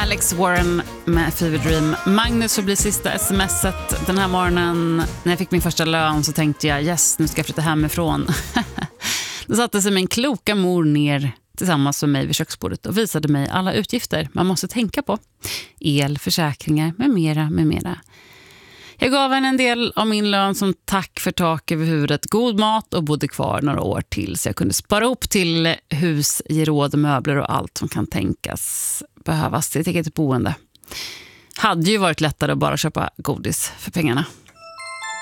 Alex Warren med Fever Dream. Magnus, så blir sista smset den här morgonen. När jag fick min första lön så tänkte jag, yes, nu ska jag flytta hemifrån. Då satte sig min kloka mor ner tillsammans med mig vid köksbordet och visade mig alla utgifter man måste tänka på. El, försäkringar, med mera. Jag gav henne en del av min lön som tack för tak över huvudet, god mat och bodde kvar några år till så jag kunde spara ihop till hus, geråd, möbler och allt som kan tänkas behövas till ett eget boende. Hade ju varit lättare att bara köpa godis för pengarna.